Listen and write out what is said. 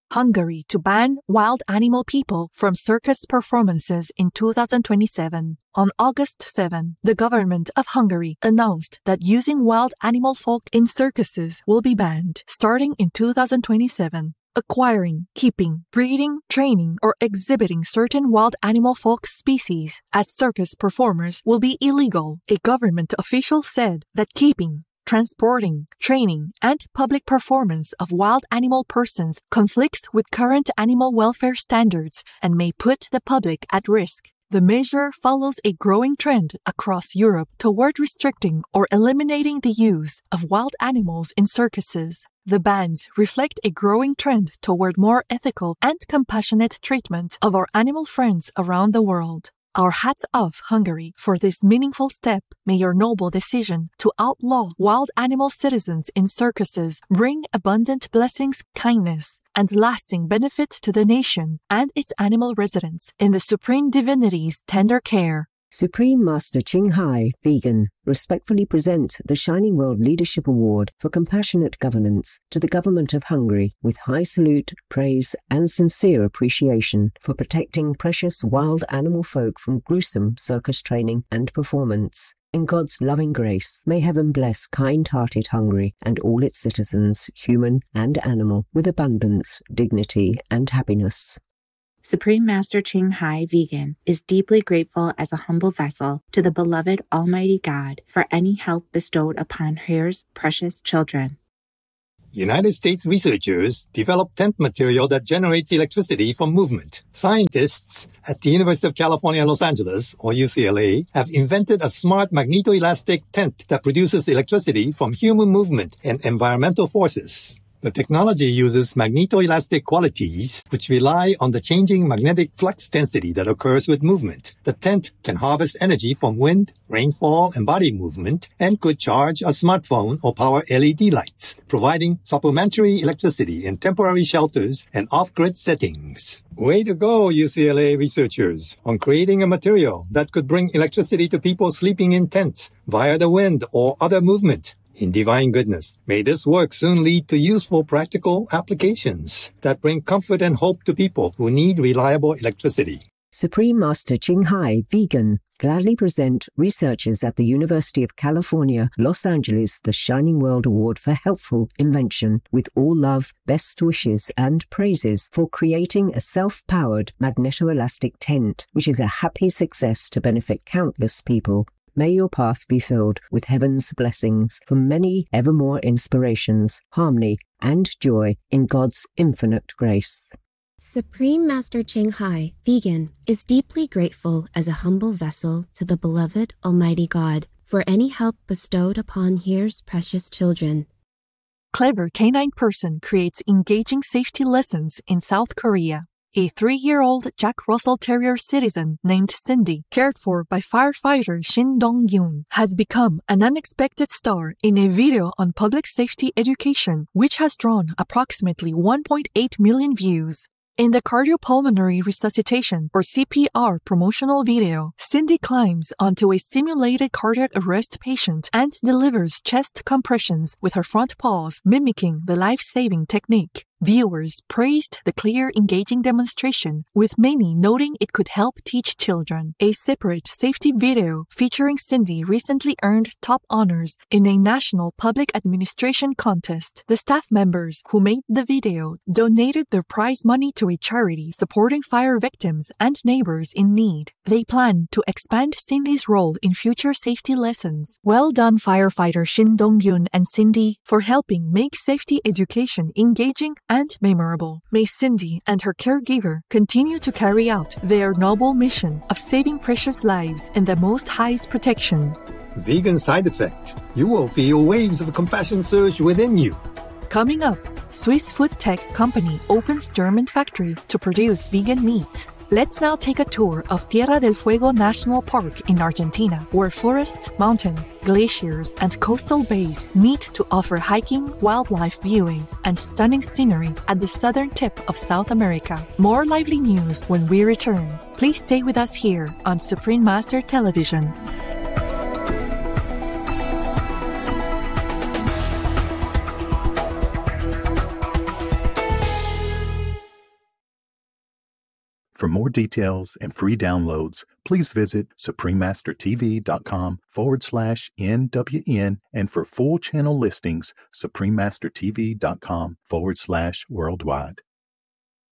Hungary to ban wild animal people from circus performances in 2027. On August 7, the government of Hungary announced that using wild animal folk in circuses will be banned starting in 2027. Acquiring, keeping, breeding, training, or exhibiting certain wild animal folk species as circus performers will be illegal. A government official said that keeping, transporting, training, and public performance of wild animal persons conflicts with current animal welfare standards and may put the public at risk. The measure follows a growing trend across Europe toward restricting or eliminating the use of wild animals in circuses. The bans reflect a growing trend toward more ethical and compassionate treatment of our animal friends around the world. Our hats off, Hungary, for this meaningful step. May your noble decision to outlaw wild animal citizens in circuses bring abundant blessings, kindness, and lasting benefit to the nation and its animal residents in the Supreme Divinity's tender care. Supreme Master Ching Hai, Vegan, respectfully present the Shining World Leadership Award for Compassionate Governance to the Government of Hungary with high salute, praise, and sincere appreciation for protecting precious wild animal folk from gruesome circus training and performance. In God's loving grace, may heaven bless kind-hearted Hungary and all its citizens, human and animal, with abundance, dignity, and happiness. Supreme Master Ching Hai, Vegan, is deeply grateful as a humble vessel to the beloved Almighty God for any help bestowed upon His precious children. United States researchers developed tent material that generates electricity from movement. Scientists at the University of California, Los Angeles, or UCLA, have invented a smart magnetoelastic tent that produces electricity from human movement and environmental forces. The technology uses magnetoelastic qualities, which rely on the changing magnetic flux density that occurs with movement. The tent can harvest energy from wind, rainfall, and body movement, and could charge a smartphone or power LED lights, providing supplementary electricity in temporary shelters and off-grid settings. Way to go, UCLA researchers, on creating a material that could bring electricity to people sleeping in tents via the wind or other movement. In divine goodness, may this work soon lead to useful practical applications that bring comfort and hope to people who need reliable electricity. Supreme Master Ching Hai, Vegan, gladly present researchers at the University of California, Los Angeles, the Shining World Award for Helpful Invention, with all love, best wishes, and praises for creating a self-powered magnetoelastic tent, which is a happy success to benefit countless people. May your path be filled with heaven's blessings for many evermore inspirations, harmony, and joy in God's infinite grace. Supreme Master Ching Hai, Vegan, is deeply grateful as a humble vessel to the beloved Almighty God for any help bestowed upon His precious children. Clever canine person creates engaging safety lessons in South Korea. A 3-year-old Jack Russell Terrier citizen named Cindy, cared for by firefighter Shin Dong-yoon, has become an unexpected star in a video on public safety education, which has drawn approximately 1.8 million views. In the cardiopulmonary resuscitation or CPR promotional video, Cindy climbs onto a simulated cardiac arrest patient and delivers chest compressions with her front paws, mimicking the life-saving technique. Viewers praised the clear, engaging demonstration, with many noting it could help teach children. A separate safety video featuring Cindy recently earned top honors in a national public administration contest. The staff members who made the video donated their prize money to a charity supporting fire victims and neighbors in need. They plan to expand Cindy's role in future safety lessons. Well done, firefighter Shin Dong-yoon and Cindy, for helping make safety education engaging and memorable. May Cindy and her caregiver continue to carry out their noble mission of saving precious lives in the Most High's protection. Vegan side effect. You will feel waves of compassion surge within you. Coming up, Swiss food tech company opens German factory to produce vegan meats. Let's now take a tour of Tierra del Fuego National Park in Argentina, where forests, mountains, glaciers, and coastal bays meet to offer hiking, wildlife viewing, and stunning scenery at the southern tip of South America. More lively news when we return. Please stay with us here on Supreme Master Television. For more details and free downloads, please visit suprememastertv.com/NWN, and for full channel listings, suprememastertv.com/worldwide.